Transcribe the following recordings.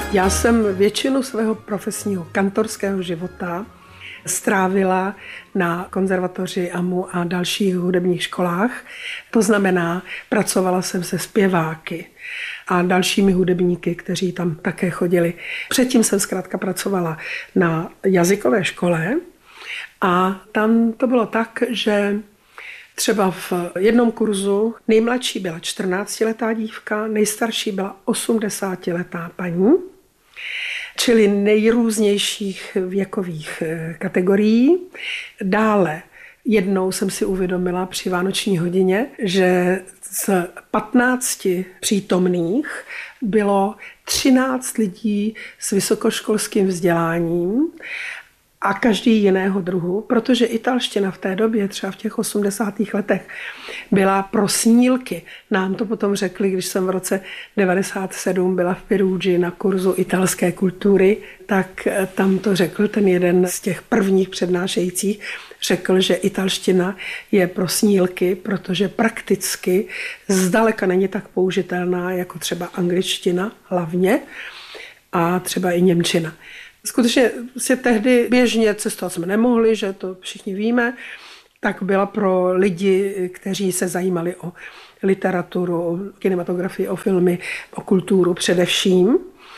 Já jsem většinu svého profesního kantorského života strávila na konzervatoři AMU a dalších hudebních školách. To znamená, pracovala jsem se zpěváky a dalšími hudebníky, kteří tam také chodili. Předtím jsem zkrátka pracovala na jazykové škole a tam to bylo tak, že třeba v jednom kurzu nejmladší byla 14letá dívka, nejstarší byla 80letá paní, čili nejrůznějších věkových kategorií. Dále jednou jsem si uvědomila při vánoční hodině, že z 15 přítomných bylo 13 lidí s vysokoškolským vzděláním a každý jiného druhu, protože italština v té době, třeba v těch 80. letech, byla pro snílky. Nám to potom řekli, když jsem v roce 1997 byla v Perugii na kurzu italské kultury, tak tam to řekl ten jeden z těch prvních přednášejících, řekl, že italština je pro snílky, protože prakticky zdaleka není tak použitelná jako třeba angličtina hlavně a třeba i němčina. Skutečně si tehdy běžně cestovat jsme nemohli, že to všichni víme, tak byla pro lidi, kteří se zajímali o literaturu, o kinematografii, o filmy, o kulturu především.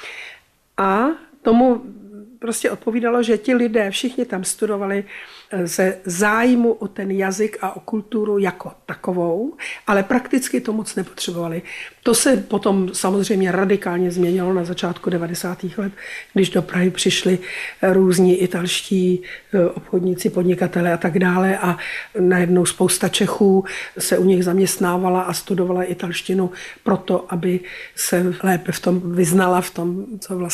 A tomu prostě odpovídalo, že ti lidé všichni tam studovali ze zájmu o ten jazyk a o kulturu jako takovou, ale prakticky to moc nepotřebovali. To se potom samozřejmě radikálně změnilo na začátku 90. let, když do Prahy přišli různí italští obchodníci, podnikatelé a tak dále a najednou spousta Čechů se u nich zaměstnávala a studovala italštinu proto, aby se lépe v tom vyznala, v tom,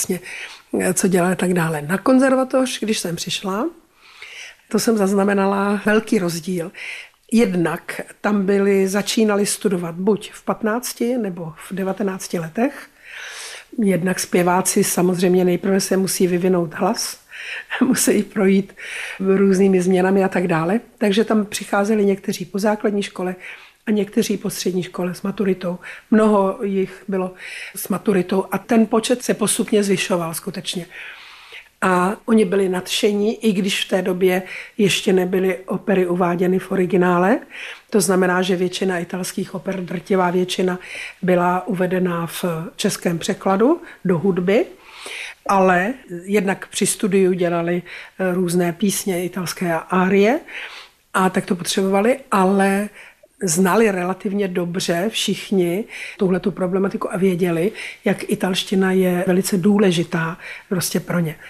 co dělá a tak dále. Na konzervatoř, když jsem přišla, to jsem zaznamenala velký rozdíl. Jednak tam začínali studovat buď v 15 nebo v 19 letech. Jednak zpěváci samozřejmě nejprve se musí vyvinout hlas, musí projít různými změnami a tak dále. Takže tam přicházeli někteří po základní škole a někteří po střední škole s maturitou. Mnoho jich bylo s maturitou a ten počet se postupně zvyšoval skutečně. A oni byli nadšení, i když v té době ještě nebyly opery uváděny v originále. To znamená, že většina italských oper, drtivá většina, byla uvedená v českém překladu do hudby, ale jednak při studiu dělali různé písně, italské árie, a tak to potřebovali, ale znali relativně dobře všichni tuhletu problematiku a věděli, jak italština je velice důležitá prostě pro ně.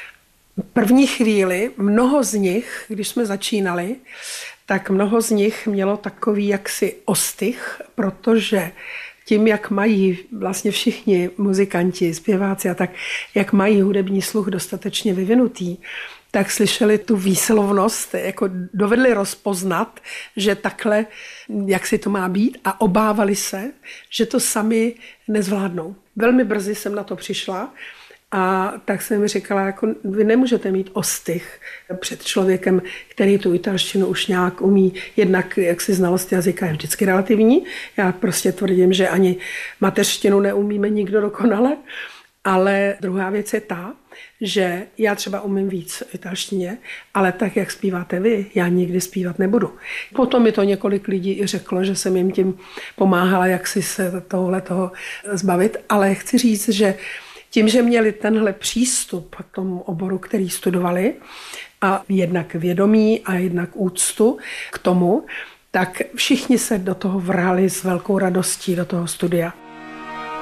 První chvíli mnoho z nich, když jsme začínali, tak mnoho z nich mělo takový jaksi ostych, protože tím, jak mají vlastně všichni muzikanti, zpěváci a tak, jak mají hudební sluch dostatečně vyvinutý, tak slyšeli tu výslovnost, jako dovedli rozpoznat, že takhle, jak si to má být a obávali se, že to sami nezvládnou. Velmi brzy jsem na to přišla a tak jsem mi říkala, jako vy nemůžete mít ostych před člověkem, který tu italštinu už nějak umí, jednak jaksi znalost jazyka je vždycky relativní. Já prostě tvrdím, že ani mateřštinu neumíme nikdo dokonale, ale druhá věc je ta, že já třeba umím víc v italštině, ale tak, jak zpíváte vy, já nikdy zpívat nebudu. Potom mi to několik lidí i řeklo, že jsem jim tím pomáhala, jak si se toho zbavit, ale chci říct, že tím, že měli tenhle přístup k tomu oboru, který studovali, a jednak vědomí a jednak úctu k tomu, tak všichni se do toho vrhali s velkou radostí do toho studia.